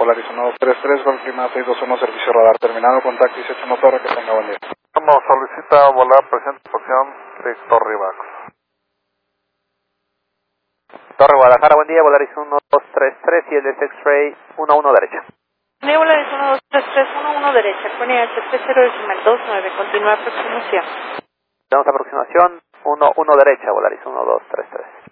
Volaris 1233, Golf Lima 621, servicio radar terminado, contacto 18 motor, que tenga buen día. Como solicita volar presente posición de Torre Bax. Torre Guadalajara, buen día, Volaris 1233 y el de X-Ray 11 derecha. Volaris 1233, 11 derecha, con EH3029, continúa aproximación. Damos aproximación 11 derecha, Volaris 1233.